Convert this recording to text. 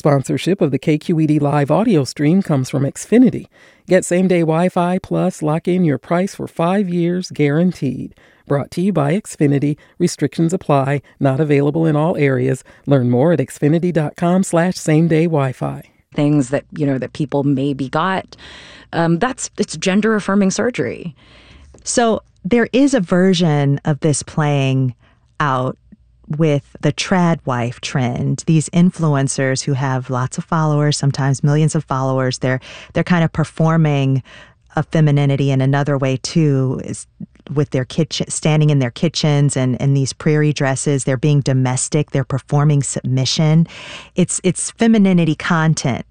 Sponsorship of the KQED Live audio stream comes from Xfinity. Get same-day Wi-Fi plus lock in your price for 5 years guaranteed. Brought to you by Xfinity. Restrictions apply. Not available in all areas. Learn more at xfinity.com/same-day Wi-Fi. Things that, that people maybe got, it's gender-affirming surgery. So there is a version of this playing out with the trad wife trend. These influencers who have lots of followers, sometimes millions of followers, they're kind of performing a femininity in another way too, is with their kitchen, standing in their kitchens and these prairie dresses. They're being domestic. They're performing submission. It's femininity content.